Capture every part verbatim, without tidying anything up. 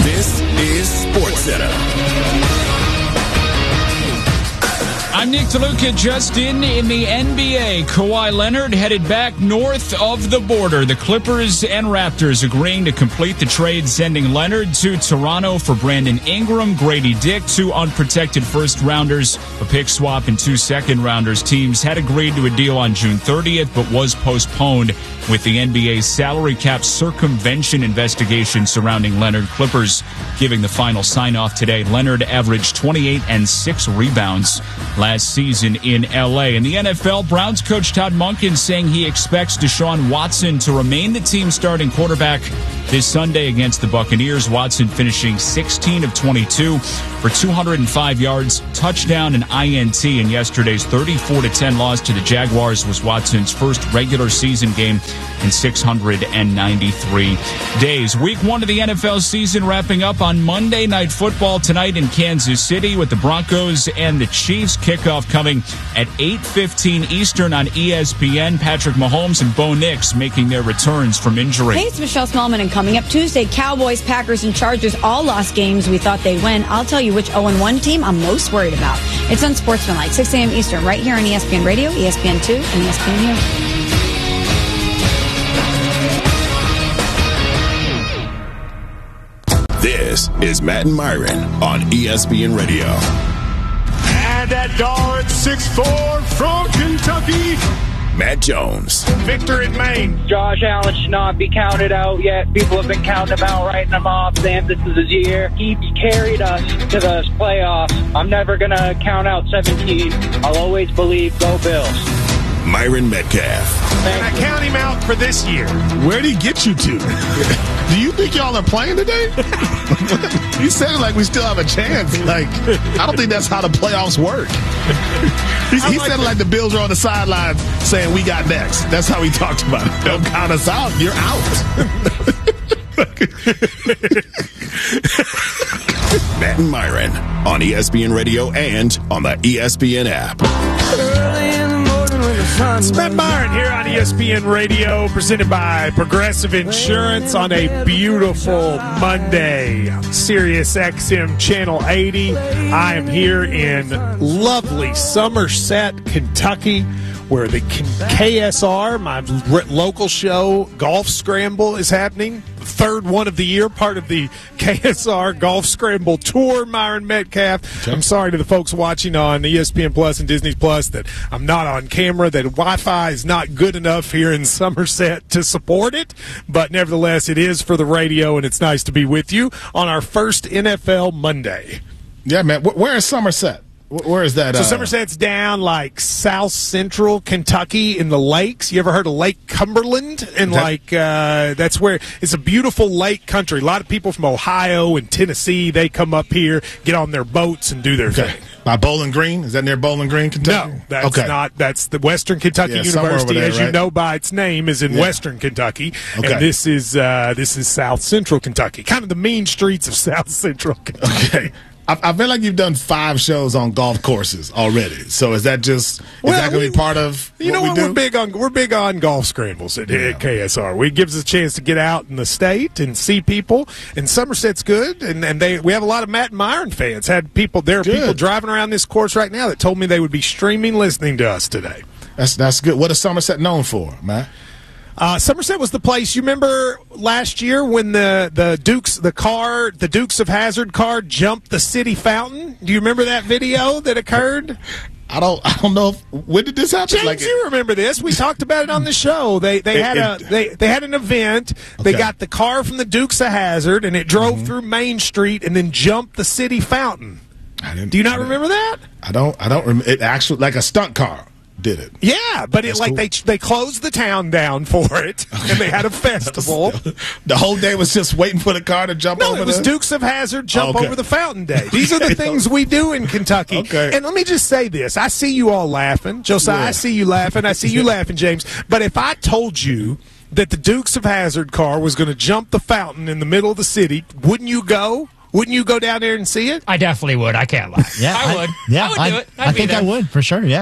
This is SportsCenter. I'm Nick DeLuca. Just in in the N B A, Kawhi Leonard headed back north of the border. The Clippers and Raptors agreeing to complete the trade, sending Leonard to Toronto for Brandon Ingram, Grady Dick, two unprotected first-rounders, a pick swap, and two second-rounders. Teams had agreed to a deal on June thirtieth, but was postponed with the N B A's salary cap circumvention investigation surrounding Leonard. Clippers giving the final sign-off today. Leonard averaged twenty-eight and six rebounds last season in L A. In the N F L, Browns coach Todd Monken saying he expects Deshaun Watson to remain the team's starting quarterback this Sunday against the Buccaneers. Watson finishing sixteen of twenty-two for two hundred five yards, touchdown, and I N T. In yesterday's thirty-four to ten loss to the Jaguars was Watson's first regular season game in six hundred ninety-three days. Week one of the N F L season wrapping up on Monday Night Football tonight in Kansas City with the Broncos and the Chiefs. Kickoff coming at eight fifteen Eastern on E S P N. Patrick Mahomes and Bo Nix making their returns from injury. Hey, it's Michelle Smallman, and coming up Tuesday, Cowboys, Packers, and Chargers all lost games we thought they'd win. I'll tell you which oh and one team I'm most worried about. It's on Sportsmanlike, six a.m. Eastern, right here on E S P N Radio, E S P N two, and E S P N News. This is Matt and Myron on E S P N Radio. And that guard, six foot four from Kentucky, Matt Jones. Victor in Maine. Josh Allen should not be counted out yet. People have been counting him out, writing him off, saying this is his year. He carried us to the playoffs. I'm never going to count out seventeen. I'll always believe, go Bills. Myron Metcalf. And I count him out for this year. Where'd he get you to? Do you think y'all are playing today? You said it like we still have a chance. Like, I don't think that's how the playoffs work. He, he said it like the Bills are on the sidelines saying we got next. That's how he talked about it. Don't count us out. You're out. Matt and Myron on E S P N Radio and on the E S P N app. It's Matt Myron here on E S P N Radio, presented by Progressive Insurance on a beautiful Monday. Sirius X M Channel eighty. I am here in lovely Somerset, Kentucky, where the K S R, my local show, Golf Scramble, is happening. The third one of the year, part of the K S R Golf Scramble Tour. Myron Metcalf. I'm sorry to the folks watching on E S P N Plus and Disney Plus that I'm not on camera, that Wi-Fi is not good enough here in Somerset to support it, but nevertheless, it is for the radio, and it's nice to be with you on our first N F L Monday. Yeah, man. Where is Somerset? Where is that? So uh, Somerset's down like south central Kentucky in the lakes. You ever heard of Lake Cumberland? And that, like uh, that's where it's a beautiful lake country. A lot of people from Ohio and Tennessee, they come up here, get on their boats, and do their okay. thing. By Bowling Green? Is that near Bowling Green, Kentucky? No, that's okay. not. That's the Western Kentucky yeah, University, there, as right? you know by its name, is in yeah. Western Kentucky, okay. and this is uh, this is South Central Kentucky, kind of the mean streets of South Central Kentucky. Okay. I, I feel like you've done five shows on golf courses already. So is that just is well, that going to be part of you what know we what do? we're big on we're big on golf scrambles at, yeah. at K S R. We gives us a chance to get out in the state and see people. And Somerset's good, and, and they we have a lot of Matt and Myron fans. Had people there are good. people driving around this course right now that told me they would be streaming listening to us today. That's that's good. What is Somerset known for, Matt? Uh, Somerset was the place. You remember last year when the, the Dukes, the car, the Dukes of Hazzard car jumped the city fountain? Do you remember that video that occurred? I don't. I don't know. If, when did this happen? James, like you remember this? We talked about it on the show. They they it, had a it, they they had an event. They okay. got the car from the Dukes of Hazzard, and it drove mm-hmm. through Main Street and then jumped the city fountain. I didn't, Do you not I remember that? I don't. I don't remember. It actually like a stunt car. Did it? Yeah, but That's it like cool. they they closed the town down for it, and they had a festival. The whole day was just waiting for the car to jump no, over. No, it was the... Dukes of Hazzard jump okay. over the fountain day. These are the things we do in Kentucky. Okay. And let me just say this: I see you all laughing, Josiah. Yeah. I see you laughing. I see you laughing, James. But if I told you that the Dukes of Hazzard car was going to jump the fountain in the middle of the city, wouldn't you go? Wouldn't you go down there and see it? I definitely would. I can't lie. Yeah, I would. I, yeah, I would I, do it. I'd I be think there. I would for sure. Yeah.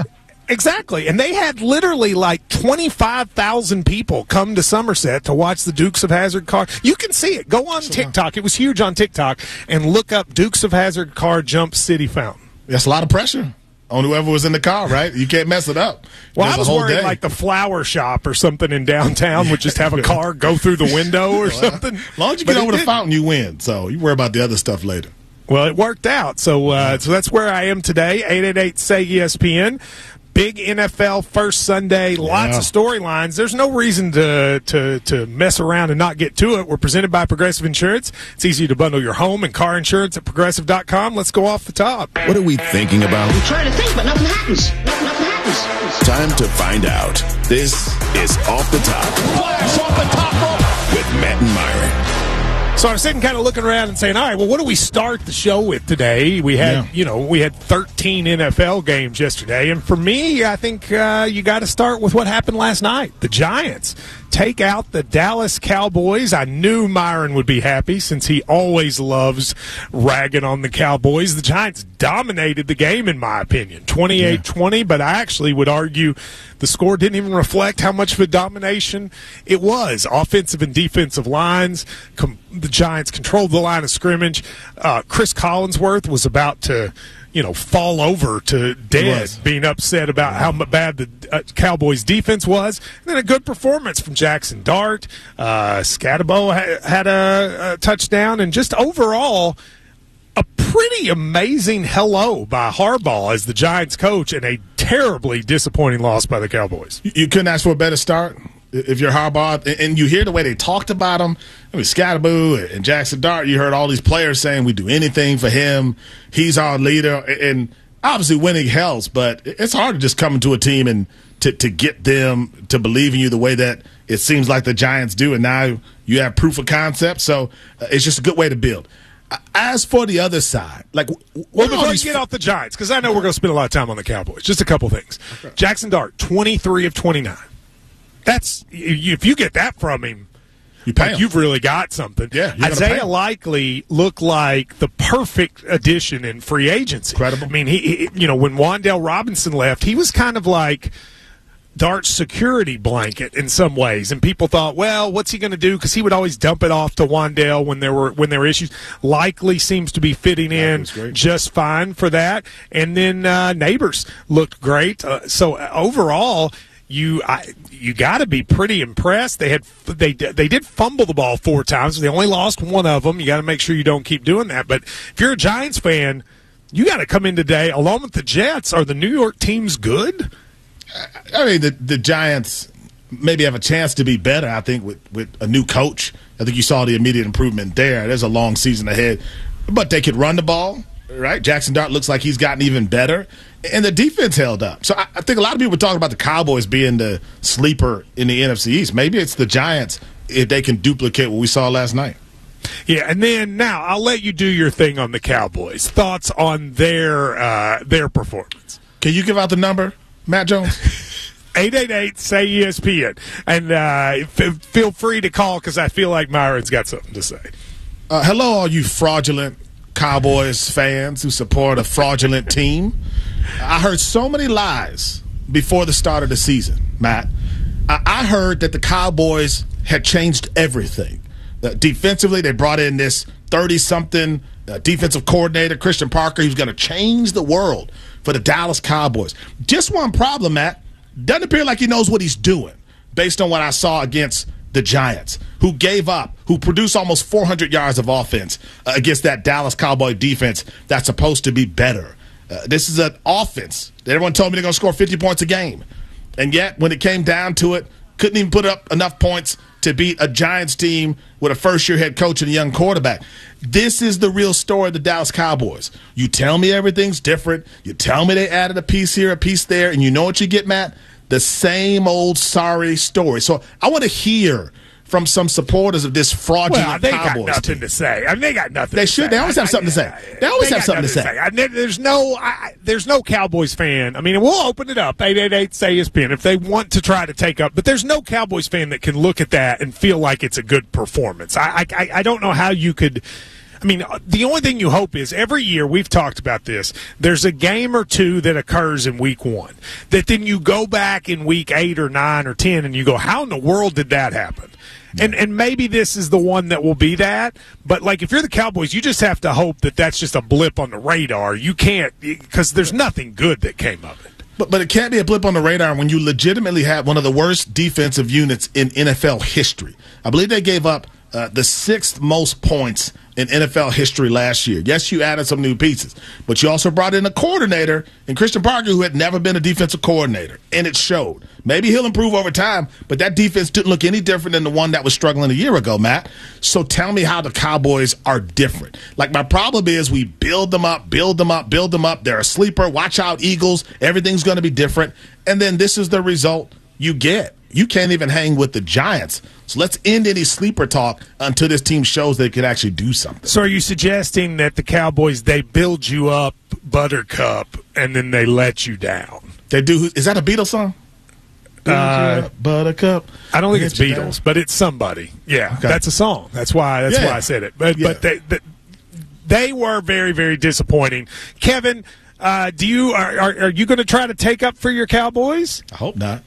Exactly. And they had literally like twenty-five thousand people come to Somerset to watch the Dukes of Hazzard car. You can see it. Go on TikTok. It was huge on TikTok. And look up Dukes of Hazzard car jump city fountain. That's a lot of pressure on whoever was in the car, right? You can't mess it up. Well, There's I was a whole worried day. like the flower shop or something in downtown would just have a car go through the window or something. As long as you But get it over the didn't. fountain, you win. So you worry about the other stuff later. Well, it worked out. So uh, so that's where I am today. eight eight eight, S A Y, E S P N. Big N F L first Sunday, lots Yeah. of storylines. There's no reason to, to to mess around and not get to it. We're presented by Progressive Insurance. It's easy to bundle your home and car insurance at progressive dot com. Let's go off the top. What are we thinking about? I'm trying to think, but nothing happens. Nothing, nothing happens. Time to find out. This is Off the Top. Flash off the top rope. With Matt and Myron. So I was sitting kind of looking around and saying, all right, well, what do we start the show with today? We had, Yeah. you know, we had thirteen N F L games yesterday. And for me, I think uh, you got to start with what happened last night. The Giants take out the Dallas Cowboys. I knew Myron would be happy since he always loves ragging on the Cowboys. The Giants dominated the game, in my opinion, twenty-eight twenty, but I actually would argue the score didn't even reflect how much of a domination it was. Offensive and defensive lines, com- the Giants controlled the line of scrimmage. Uh, Chris Collinsworth was about to, you know, fall over to dead, was. being upset about how mu- bad the uh, Cowboys' defense was. And then a good performance from Jackson Dart. Uh, Scatabo ha- had a, a touchdown, and just overall, a pretty amazing hello by Harbaugh as the Giants coach, and a terribly disappointing loss by the Cowboys. You, you couldn't ask for a better start if you're Harbaugh. And, and you hear the way they talked about him. I mean, Scatteraboo and Jackson Dart, you heard all these players saying we do anything for him. He's our leader. And obviously winning helps, but it's hard to just come into a team and to, to get them to believe in you the way that it seems like the Giants do. And now you have proof of concept. So uh, it's just a good way to build. As for the other side, like, Well, before you get off the Giants, because I know we're going to spend a lot of time on the Cowboys, just a couple things. Okay. Jackson Dart, twenty-three of twenty-nine. That's if you get that from him, you pay like him. you've really got something. Yeah, you're Isaiah gonna pay him. Likely looked like the perfect addition in free agency. Incredible. I mean, he, he you know, when Wan'Dale Robinson left, he was kind of like Dart's security blanket in some ways, and people thought, well, what's he going to do? Because he would always dump it off to Wan'Dale when there were when there were issues. Likely seems to be fitting in just fine for that. And then uh, Neighbors looked great. Uh, so uh, overall, you I, you got to be pretty impressed. They had they they did fumble the ball four times. They only lost one of them. You got to make sure you don't keep doing that. But if you're a Giants fan, you got to come in today along with the Jets. Are the New York teams good? I mean, the the Giants maybe have a chance to be better, I think, with, with a new coach. I think you saw the immediate improvement there. There's a long season ahead. But they could run the ball, right? Jackson Dart looks like he's gotten even better. And the defense held up. So I, I think a lot of people are talking about the Cowboys being the sleeper in the N F C East. Maybe it's the Giants if they can duplicate what we saw last night. Yeah, and then now I'll let you do your thing on the Cowboys. Thoughts on their uh, their performance? Can you give out the number, Matt Jones? eight eight eight, S A Y, E S P N. And uh, f- feel free to call because I feel like Myron's got something to say. Uh, hello, all you fraudulent Cowboys fans who support a fraudulent team. I heard so many lies before the start of the season, Matt. I, I heard that the Cowboys had changed everything. Uh, defensively, they brought in this thirty-something uh, defensive coordinator, Christian Parker. He was going to change the world for the Dallas Cowboys. Just one problem, Matt. Doesn't appear like he knows what he's doing based on what I saw against the Giants, who gave up, who produced almost four hundred yards of offense uh, against that Dallas Cowboy defense that's supposed to be better. Uh, this is an offense that everyone told me they're going to score fifty points a game. And yet, when it came down to it, couldn't even put up enough points to beat a Giants team with a first-year head coach and a young quarterback. This is the real story of the Dallas Cowboys. You tell me everything's different. You tell me they added a piece here, a piece there, and you know what you get, Matt? The same old sorry story. So I want to hear from some supporters of this fraudulent Well, they Cowboys got nothing team. to say. I mean, they got nothing. They to should. Say. They always have something to say. They always They have got something to nothing say. I mean, there's no, I, there's no Cowboys fan. I mean, we'll open it up eight eight eight, S A Y, E S P N if they want to try to take up. But there's no Cowboys fan that can look at that and feel like it's a good performance. I, I, I don't know how you could. I mean, the only thing you hope is every year, we've talked about this, there's a game or two that occurs in week one that then you go back in week eight or nine or ten and you go, how in the world did that happen? And and maybe this is the one that will be that. But, like, if you're the Cowboys, you just have to hope that that's just a blip on the radar. You can't – because there's nothing good that came of it. But but it can't be a blip on the radar when you legitimately have one of the worst defensive units in N F L history. I believe they gave up uh, the sixth most points in N F L history last year. Yes, you added some new pieces, but you also brought in a coordinator in Christian Parker who had never been a defensive coordinator, and it showed. Maybe he'll improve over time, but that defense didn't look any different than the one that was struggling a year ago, Matt. So tell me how the Cowboys are different. Like, my problem is we build them up, build them up, build them up. They're a sleeper. Watch out, Eagles. Everything's going to be different. And then this is the result you get. You can't even hang with the Giants. So let's end any sleeper talk until this team shows they can actually do something. So are you suggesting that the Cowboys, they build you up, Buttercup, and then they let you down? They do. Is that a Beatles song? Uh, Buttercup. I don't think it's Beatles, down. But it's somebody. Yeah, okay. That's a song. That's why. That's yeah. why I said it. But yeah. but they, they they were very very disappointing. Kevin, uh, do you are are, are you going to try to take up for your Cowboys? I hope not.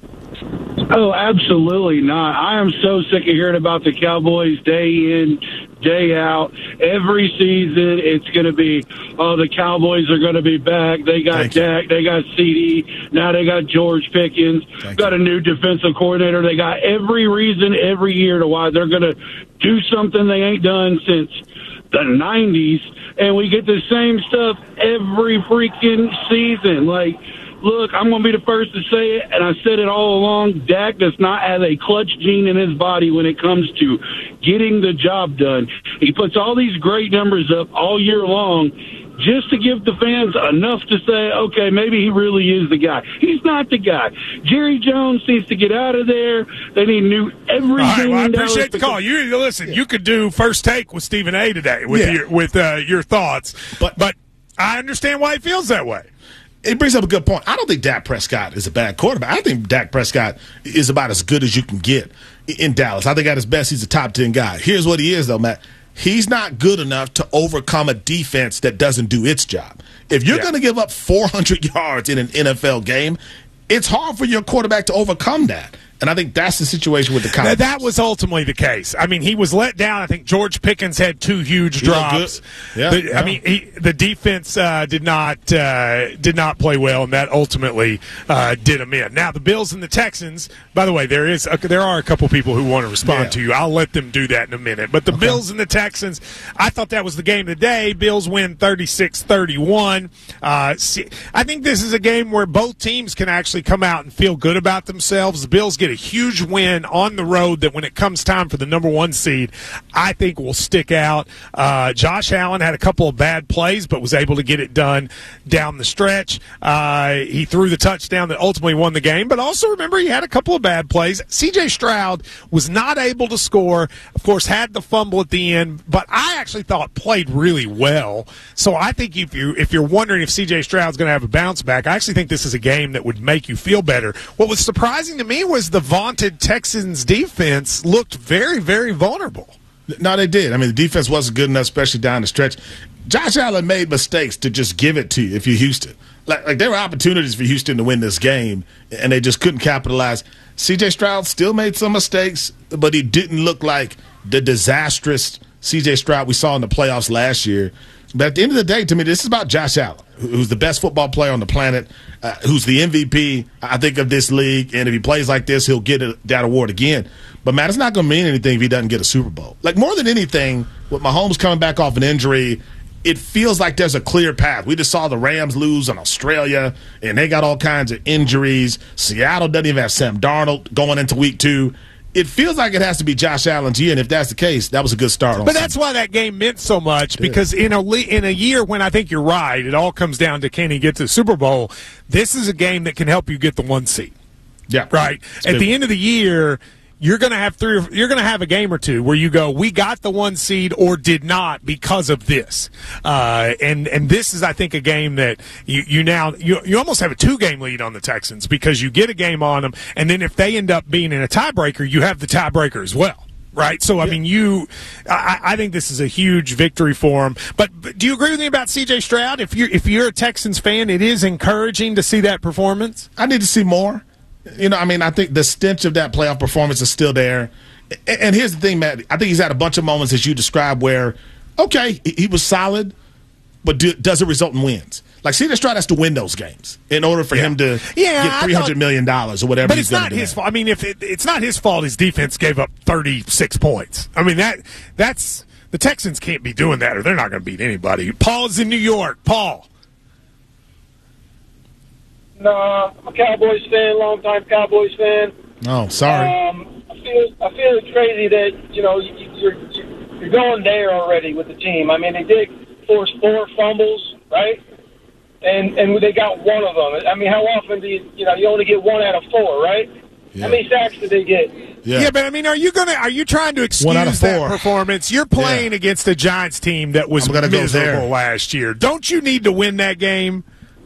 Oh, absolutely not. I am so sick of hearing about the Cowboys day in, day out. Every season it's going to be, oh, the Cowboys are going to be back. They got Thank Dak. You. They got C D. Now they got George Pickens. Thank got you. A new defensive coordinator. They got every reason every year to why they're going to do something they ain't done since the nineties. And we get the same stuff every freaking season. Like, look, I'm going to be the first to say it, and I said it all along. Dak does not have a clutch gene in his body when it comes to getting the job done. He puts all these great numbers up all year long just to give the fans enough to say, okay, maybe he really is the guy. He's not the guy. Jerry Jones needs to get out of there. They need new every. All right, well, I appreciate the call. You listen. Yeah. You could do First Take with Stephen A. today with yeah. your with uh, your thoughts, but but I understand why he feels that way. It brings up a good point. I don't think Dak Prescott is a bad quarterback. I think Dak Prescott is about as good as you can get in Dallas. I think at his best, he's a top ten guy. Here's what he is, though, Matt. He's not good enough to overcome a defense that doesn't do its job. If you're yeah. going to give up four hundred yards in an N F L game, it's hard for your quarterback to overcome that. And I think that's the situation with the Cowboys. Now, that was ultimately the case. I mean, he was let down. I think George Pickens had two huge drops. Yeah, the, yeah. I mean, he, the defense uh, did not uh, did not play well, and that ultimately uh, did him in. Now, the Bills and the Texans. By the way, there is a, there are a couple people who want to respond yeah. to you. I'll let them do that in a minute. But the okay. Bills and the Texans, I thought that was the game of the day. Bills win thirty-six thirty-one. Uh, I think this is a game where both teams can actually come out and feel good about themselves. The Bills get a huge win on the road that when it comes time for the number one seed, I think will stick out. Uh, Josh Allen had a couple of bad plays, but was able to get it done down the stretch. Uh, he threw the touchdown that ultimately won the game, but also remember he had a couple of bad plays. C J Stroud was not able to score, of course, had the fumble at the end, but I actually thought played really well. So I think if, you, if you're wondering if C J Stroud's going to have a bounce back, I actually think this is a game that would make you feel better. What was surprising to me was the vaunted Texans defense looked very, very vulnerable. No, they did. I mean, the defense wasn't good enough, especially down the stretch. Josh Allen made mistakes to just give it to you if you're Houston. Like, like there were opportunities for Houston to win this game, and they just couldn't capitalize. C J Stroud still made some mistakes, but he didn't look like the disastrous C J Stroud we saw in the playoffs last year. But at the end of the day, to me, this is about Josh Allen, who's the best football player on the planet, uh, who's the M V P, I think, of this league. And if he plays like this, he'll get a, that award again. But, Matt, it's not going to mean anything if he doesn't get a Super Bowl. Like, more than anything, with Mahomes coming back off an injury, it feels like there's a clear path. We just saw the Rams lose in Australia, and they got all kinds of injuries. Seattle doesn't even have Sam Darnold going into week two. It feels like it has to be Josh Allen's year, and if that's the case, that was a good start. But that's why that game meant so much, because in a in a year when I think you're right, it all comes down to can he get to the Super Bowl. This is a game that can help you get the one seed. Yeah, right. At the end of the year, you're going to have three. You're going to have a game or two where you go, we got the one seed or did not because of this. Uh, and and this is, I think, a game that you, you now you you almost have a two game lead on the Texans because you get a game on them, and then if they end up being in a tiebreaker, you have the tiebreaker as well. right? So, I mean, you I, I think this is a huge victory for him. But, but do you agree with me about C J Stroud? If you're, if you're a Texans fan, it is encouraging to see that performance? I need to see more. You know, I mean, I think the stench of that playoff performance is still there. And, and here's the thing, Matt. I think he's had a bunch of moments, as you described, where, okay, he, he was solid, but do, does it result in wins? Like, C J Stroud has to win those games in order for yeah. him to yeah, get three hundred million dollars or whatever. But he's it's not his fault. I mean, if it, it's not his fault, his defense gave up thirty-six points. I mean, that that's the Texans can't be doing that, or they're not going to beat anybody. Paul's in New York. Paul. Nah, I'm a Cowboys fan, longtime Cowboys fan. Oh, sorry. Um, I feel I feel it's crazy that you know you, you're you're going there already with the team. I mean, they did force four fumbles, right? And and they got one of them. I mean, how often do you you know you only get one out of four, right? Yeah. How many sacks did they get? Yeah. yeah, but I mean, are you gonna are you trying to excuse that performance? You're playing yeah. against a Giants team that was miserable last year. Don't you need to win that game?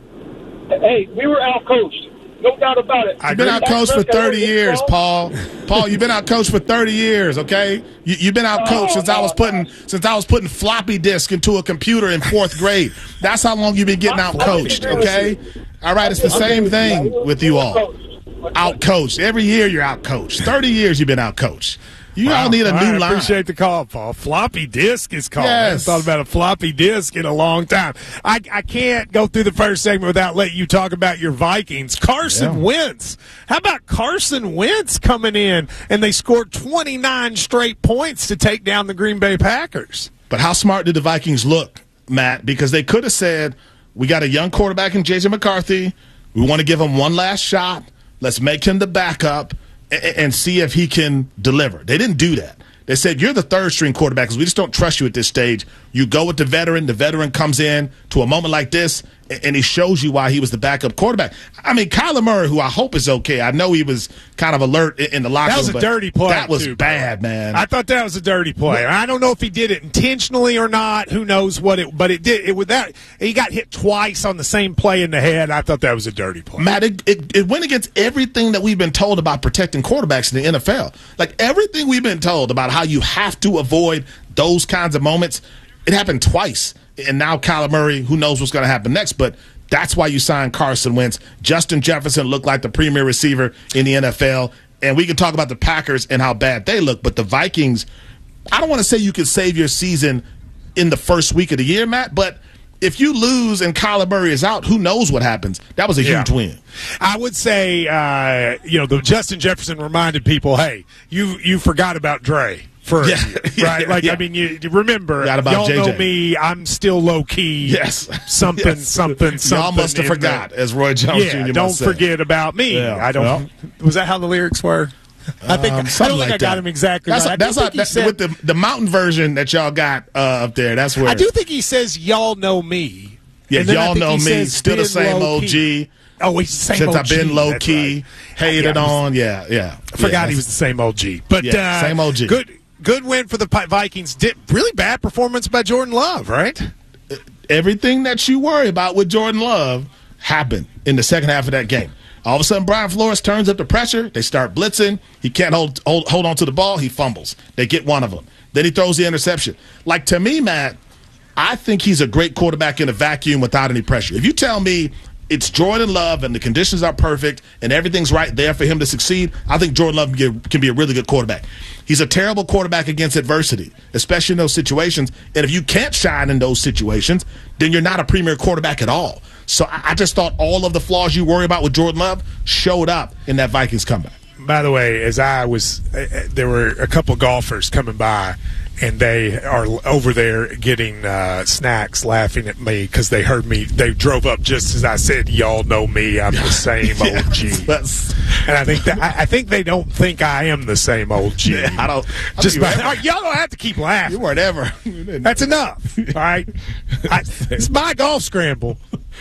Hey, we were outcoached. No doubt about it. You've been outcoached for thirty years, Paul. Paul, you've been outcoached for thirty years. Okay, you, you've been outcoached oh, since I was putting since I was putting floppy disk into a computer in fourth grade. That's how long you've been getting outcoached. Okay, all right. It's the same thing with you all. Outcoached every year. You're outcoached. Thirty years you've been outcoached. You wow. all need a all new right, line. I appreciate the call, Paul. Floppy disk is called. Yes. I haven't thought about a floppy disk in a long time. I, I can't go through the first segment without letting you talk about your Vikings. Carson yeah. Wentz. How about Carson Wentz coming in and they scored twenty-nine straight points to take down the Green Bay Packers? But how smart did the Vikings look, Matt? Because they could have said, we got a young quarterback in J J McCarthy. We want to give him one last shot. Let's make him the backup and see if he can deliver. They didn't do that. They said, you're the third-string quarterback because we just don't trust you at this stage. You go with the veteran. The veteran comes in to a moment like this, and he shows you why he was the backup quarterback. I mean, Kyler Murray, who I hope is okay. I know he was kind of alert in the locker room. That was room, a dirty play, That was too, bad, bro. man. I thought that was a dirty play. I don't know if he did it intentionally or not. Who knows what it – but it did. It, with that, he got hit twice on the same play in the head. I thought that was a dirty play. Matt, it, it, it went against everything that we've been told about protecting quarterbacks in the N F L. Like, everything we've been told about how you have to avoid those kinds of moments, it happened twice. And now Kyler Murray, who knows what's going to happen next, but that's why you signed Carson Wentz. Justin Jefferson looked like the premier receiver in the N F L. And we can talk about the Packers and how bad they look, but the Vikings, I don't want to say you can save your season in the first week of the year, Matt, but if you lose and Kyler Murray is out, who knows what happens? That was a huge yeah. win. I would say, uh, you know, the Justin Jefferson reminded people, hey, you you forgot about Dre. For yeah. right, like yeah. I mean, you, you remember, y'all J J. know me. I'm still low key. Yes, something, yes. something, something. Y'all must have forgot, the, as Roy Jones yeah, Junior don't must say. forget about me. Yeah. I don't. Well, was that how the lyrics were? I think um, I don't think like I got that. him exactly. That's right. a, that's, a, that's said, with the the mountain version that y'all got uh, up there. That's where I do think he says, "Y'all know me." Yeah, y'all know me. Still the same O G. Oh, he's the same Since O G. I've been low That's key, right. hated yeah, on. Yeah, yeah. I forgot yeah, he was the same O G. But yeah, uh, same O G. Good. Good win for the Vikings. Did, really bad performance by Jordan Love, right? Everything that you worry about with Jordan Love happened in the second half of that game. All of a sudden, Brian Flores turns up the pressure. They start blitzing. He can't hold hold, hold on to the ball. He fumbles. They get one of them. Then he throws the interception. Like, to me, Matt, I think he's a great quarterback in a vacuum without any pressure. If you tell me it's Jordan Love and the conditions are perfect and everything's right there for him to succeed, I think Jordan Love can, get, can be a really good quarterback. He's a terrible quarterback against adversity, especially in those situations. And if you can't shine in those situations, then you're not a premier quarterback at all. So I just thought all of the flaws you worry about with Jordan Love showed up in that Vikings comeback. By the way, as I was, uh, there were a couple golfers coming by, and they are over there getting uh, snacks, laughing at me because they heard me. They drove up just as I said, "Y'all know me. I'm the same yeah, O G." That's, and I think that I, I think they don't think I am the same O G. Yeah, I don't. I just by, ever, y'all don't have to keep laughing. You weren't ever. That's enough. All right. I, it's my golf scramble.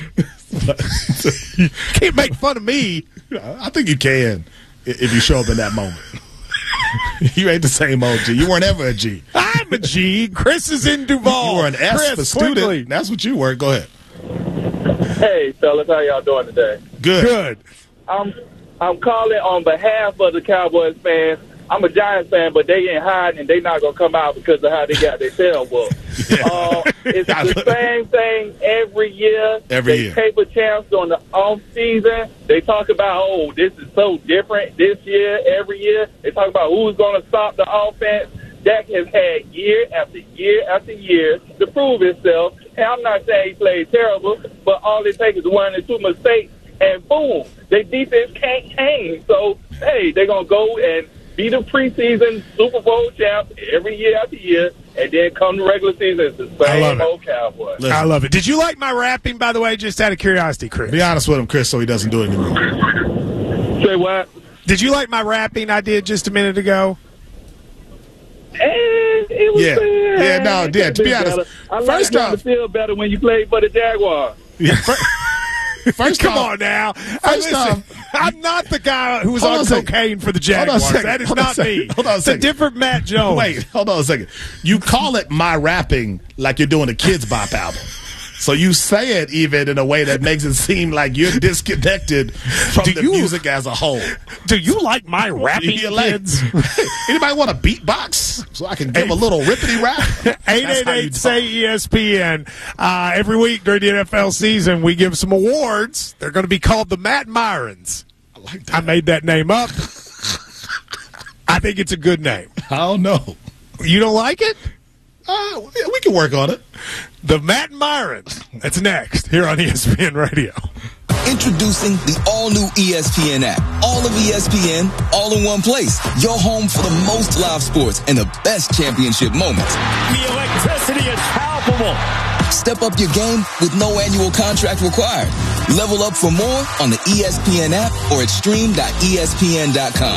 You can't make fun of me. I think you can if you show up in that moment. You ain't the same O G. You weren't ever a G. I'm a G. Chris is in Duval. You were an S Chris, for student. Quickly. That's what you were. Go ahead. Hey, fellas. How y'all doing today? Good. Good. I'm, I'm calling on behalf of the Cowboys fans. I'm a Giants fan, but they ain't hiding, and they not gonna come out because of how they got their tail whooped. Yeah. Uh, it's the same thing every year. Every they year. paper champs during the off season. They talk about, oh, this is so different this year. Every year, they talk about who's gonna stop the offense. Dak has had year after year after year to prove himself. And I'm not saying he played terrible, but all it takes is one or two mistakes, and boom, their defense can't hang. So, hey, they're going to go and be the preseason Super Bowl champs every year after year, and then come to regular season, it's the same old Cowboys. Listen. I love it. Did you like my rapping, by the way, just out of curiosity, Chris? Be honest with him, Chris, so he doesn't do it anymore. Say what? Did you like my rapping I did just a minute ago? And it was Yeah. bad. Yeah, no, It yeah, could've to be been honest, better. I like first how to off- feel better when you played for the Jaguars. Yeah. First Come off, on now. First Hey, listen, off, I'm not the guy who was Hold on on a second. cocaine for the Hold on a Jaguars. second. That is Hold on a not second. me. Hold on a It's a second. different Matt Jones. Wait, hold on a second. You call it my rapping like you're doing a Kids Bop album. So you say it even in a way that makes it seem like you're disconnected from Do the you- music as a whole. Do you like my rapping, You like- kids? Anybody want a beatbox so I can give a little rippity rap? eight That's eight how you eight talk. say E S P N. Uh, every week during the N F L season, we give some awards. They're going to be called the Matt Myrons. I like that. I made that name up. I think it's a good name. I don't know. You don't like it? Uh, yeah, we can work on it. The Matt Myrons. That's next here on E S P N Radio. Introducing the all-new E S P N app. All of E S P N, all in one place. Your home for the most live sports and the best championship moments. The electricity is palpable. Step up your game with no annual contract required. Level up for more on the E S P N app or at stream dot E S P N dot com.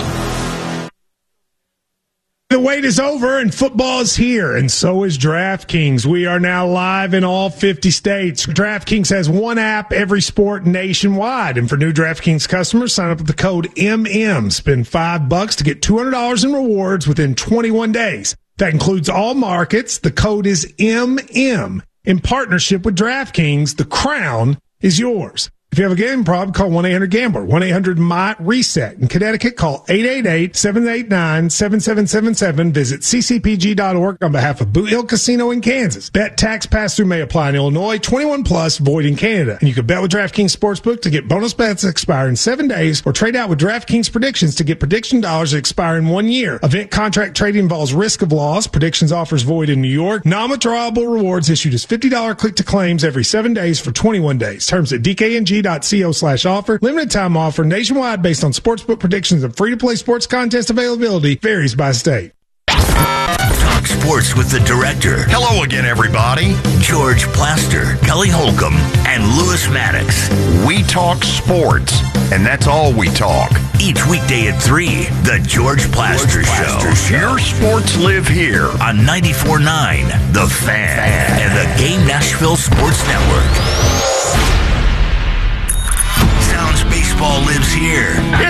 The wait is over and football is here, and so is DraftKings. We are now live in all fifty states. DraftKings has one app, every sport nationwide. And for new DraftKings customers, sign up with the code M M. Spend five bucks to get two hundred dollars in rewards within twenty-one days. That includes all markets. The code is M M. In partnership with DraftKings, the crown is yours. If you have a gambling problem, call one eight hundred gambler, one eight hundred M Y reset. In Connecticut, call eight eight eight, seven eight nine, seven seven seven seven. Visit c c p g dot org on behalf of Boot Hill Casino in Kansas. Bet tax pass-through may apply in Illinois, twenty-one plus, void in Canada. And you can bet with DraftKings Sportsbook to get bonus bets that expire in seven days or trade out with DraftKings Predictions to get prediction dollars that expire in one year. Event contract trading involves risk of loss. Predictions offers void in New York. Non-withdrawable rewards issued as fifty dollars click to claims every seven days for twenty-one days. Terms at d k n g dot co slash offer. Limited time offer nationwide based on sportsbook predictions and free-to-play sports contest availability varies by state. Talk sports with the director. Hello again, everybody. George Plaster, Kelly Holcomb, and Lewis Maddox. We talk sports, and that's all we talk. Each weekday at three, the George Plaster, George Plaster Show. Show. Your sports live here on ninety-four point nine, The Fan, Fan, and the Game Nashville Sports Network. Sounds baseball lives here.